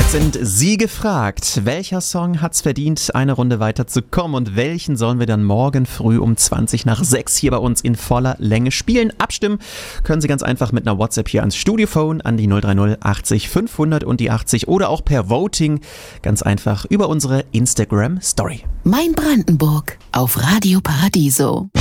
Jetzt sind Sie gefragt, welcher Song hat's verdient, eine Runde weiterzukommen und welchen sollen wir dann morgen früh um 6:20 hier bei uns in voller Länge spielen? Abstimmen können Sie ganz einfach mit einer WhatsApp hier ans Studiophone an die 030 80 500 und die 80 oder auch per Voting ganz einfach über unsere Instagram-Story. Mein Brandenburg auf Radio Paradiso.